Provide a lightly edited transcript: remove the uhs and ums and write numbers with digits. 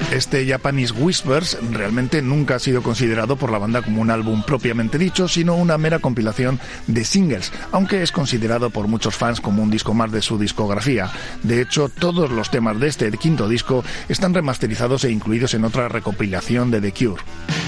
Este Japanese Whispers realmente nunca ha sido considerado por la banda como un álbum propiamente dicho, sino una mera compilación de singles, aunque es considerado por muchos fans como un disco más de su discografía. De hecho, todos los temas de este quinto disco están remasterizados e incluidos en otra recopilación de The Cure.